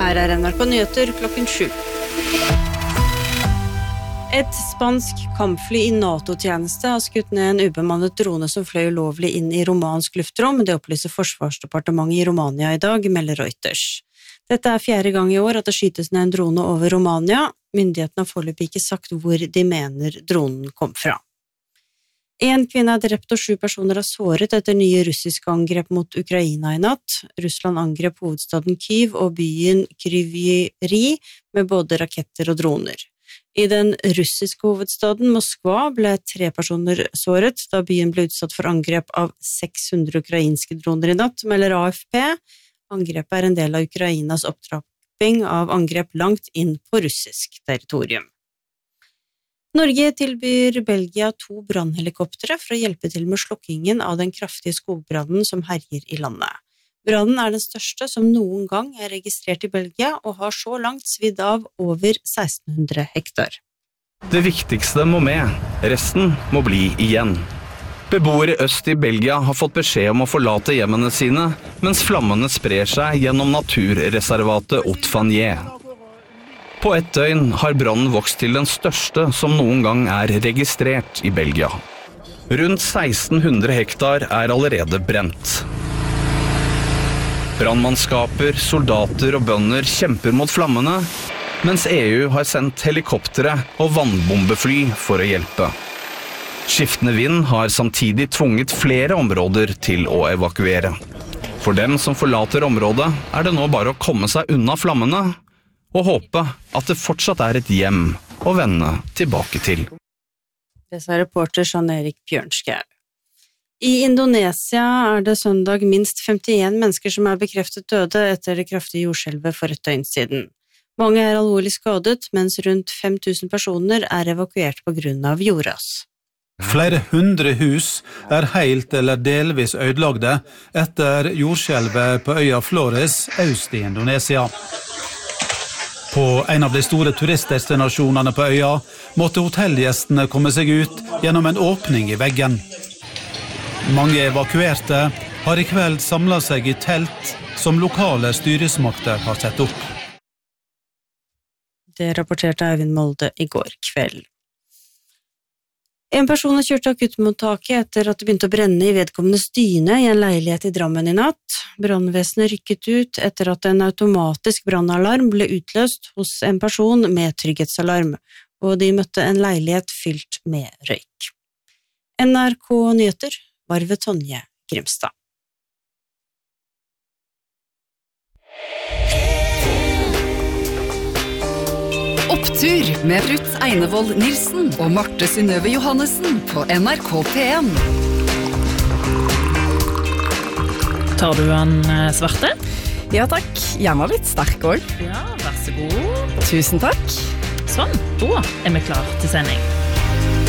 Her NRK Nyheter klokken 7. Et spansk kampfly i NATO-tjeneste har skutt ned en ubemannet drone som fløy ulovlig inn i romansk luftrom. Det opplyser Forsvarsdepartementet i Romania i dag, melder Reuters. Dette er 4. gang i år at det skytes ned en drone over Romania. Myndighetene har foreløpig ikke sagt hvor de mener dronen kom fra. En kvinne er drept og 7 personer er såret etter nye russiske angrep mot Ukraina i natt. Russland angrep hovedstaden Kyiv og byen Kryvyi med både raketter og droner. I den russiske hovedstaden Moskva ble 3 personer såret da byen ble utsatt for angrep av 600 ukrainske droner i natt, melder AFP. Angrepet er en del av Ukrainas opptrapping av angrep langt inn på russisk territorium. Norge tilbyr Belgia 2 brannhelikoptere for å hjelpe til med slokkingen av den kraftige skogbrannen som herjer i landet. Brannen er den største som noen gang er registrert i Belgia og har så langt svidd av over 1600 hektar. Det viktigste må med, resten må bli igjen. Beboere øst i Belgia har fått beskjed om å forlate hjemmene sine, mens flammene sprer seg gjennom naturreservatet Haute-Fagné. På et døgn har brannen vokst til den største som noen gang er registrert i Belgia. Rundt 1600 hektar er allerede brent. Brannmannskaper, soldater og bønder kjemper mot flammene, mens EU har sendt helikoptere og vannbombefly for å hjelpe. Skiftende vind har samtidig tvunget flere områder til å evakuere. For dem som forlater området er det nå bare å komme seg unna flammene og håpe at det fortsatt er et hjem å vende tilbake til. Det sa reporter Jan-Erik Bjørnskau. I Indonesia er det søndag minst 51 mennesker som er bekreftet døde etter det kraftige jordskjelvet for et døgn siden. Mange er alvorlig skadet, mens rundt 5000 personer er evakuert på grunn av jordras. Flere 100 hus er helt eller delvis ødelagte etter jordskjelvet på øya Flores øst i Indonesia. På en av de store turistdestinasjonene på øya måtte hotellgjestene komme seg ut gjennom en åpning i veggen. Mange evakuerte har i kveld samlet seg i telt som lokale styresmakter har sett opp. Det rapporterte Eivind Molde i går kveld. En person har kjørt akuttmottaket etter at det begynte å brenne i vedkommendes dyne i en leilighet i Drammen i natt. Brannvesenet rykket ut etter at en automatisk brannalarm ble utløst hos en person med trygghetsalarm, og de møtte en leilighet fylt med røyk. NRK Nyheter var ved Tonje Grimstad. Opptur med Ruth Einevold Nilsen og Marte Synnøve Johannessen på NRK P1. Tar du en svarte? Ja takk, gjerne litt sterk også. Ja, vær så god. Tusen takk. Sånn, da er vi klar til sending.